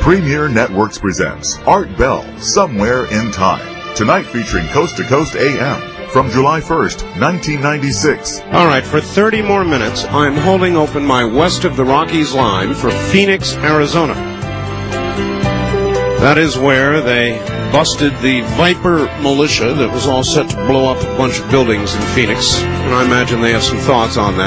Premier Networks presents Art Bell, Somewhere in Time. Tonight featuring Coast to Coast AM from July 1st, 1996. All right, for 30 more minutes, I'm holding open my West of the Rockies line for Phoenix, Arizona. That is where they busted the Viper militia that was all set to blow up a bunch of buildings in Phoenix. And I imagine they have some thoughts on that.